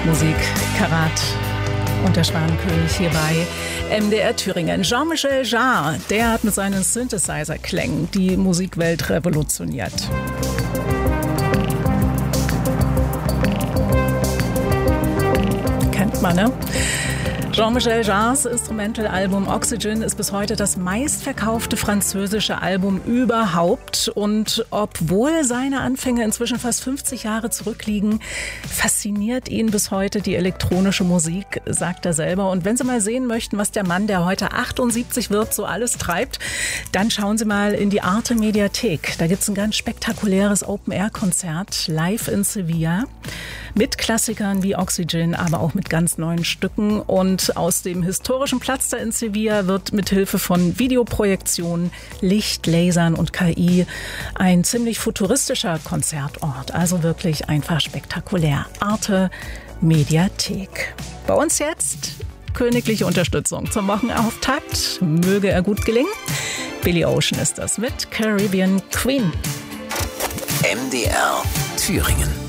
Musik, Karat und der Schwanenkönig hier bei MDR Thüringen. Jean-Michel Jarre, der hat mit seinen Synthesizer-Klängen die Musikwelt revolutioniert. Kennt man, ne? Jean-Michel Jarres Instrumental-Album Oxygen ist bis heute das meistverkaufte französische Album überhaupt. Und obwohl seine Anfänge inzwischen fast 50 Jahre zurückliegen, fasziniert ihn bis heute die elektronische Musik, sagt er selber. Und wenn Sie mal sehen möchten, was der Mann, der heute 78 wird, so alles treibt, dann schauen Sie mal in die Arte Mediathek. Da gibt es ein ganz spektakuläres Open-Air-Konzert live in Sevilla mit Klassikern wie Oxygen, aber auch mit ganz neuen Stücken. Und aus dem historischen Platz da in Sevilla wird mit Hilfe von Videoprojektionen, Licht, Lasern und KI ein ziemlich futuristischer Konzertort. Also wirklich einfach spektakulär. Arte Mediathek. Bei uns jetzt königliche Unterstützung zum Wochenauftakt. Möge er gut gelingen. Billy Ocean ist das mit Caribbean Queen. MDR Thüringen.